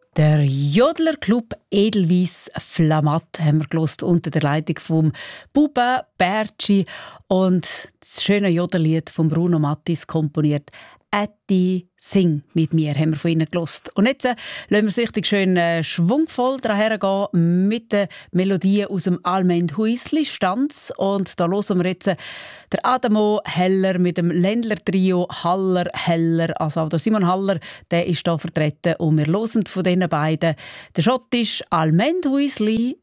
Der Jodlerclub Edelweiss Flamatt haben wir gehört, unter der Leitung vom Buba Berci und das schöne Jodellied von Bruno Mattis komponiert. «Ätti, sing mit mir» haben wir von ihnen gehört. Und jetzt lassen wir es richtig schön schwungvoll dahergehen mit den Melodien aus dem Almend Huisli Stanz. Und da hören wir jetzt der Adamo Heller mit dem Ländler-Trio Haller Heller. Also auch der Simon Haller, der ist da vertreten. Und wir hören von diesen beiden der schottische Almend Huisli